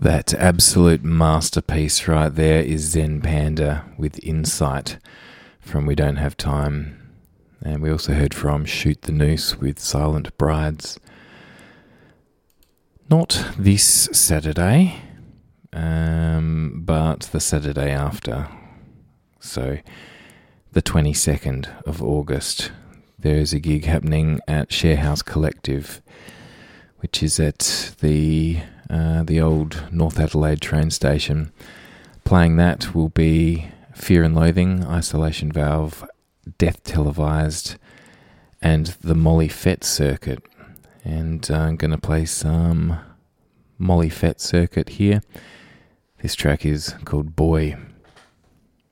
That absolute masterpiece right there is Zen Panda with Insight from We Don't Have Time. And we also heard from Shoot the Noose with Silent Brides. Not this Saturday, but the Saturday after. So the 22nd of August, there is a gig happening at Sharehouse Collective, which is at the old North Adelaide train station. Playing that will be Fear and Loathing, Isolation Valve, Death Televised, and the Molly Fett Circuit. And I'm going to play some Molly Fett Circuit here. This track is called Boy.